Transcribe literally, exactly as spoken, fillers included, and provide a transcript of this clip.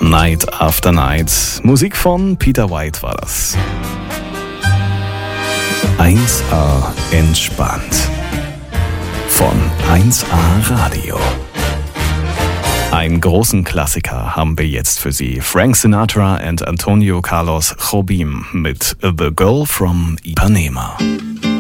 Night After Night. Musik von Peter White war das. eins A entspannt. Von eins A Radio. Einen großen Klassiker haben wir jetzt für Sie. Frank Sinatra und Antonio Carlos Jobim mit The Girl from Ipanema.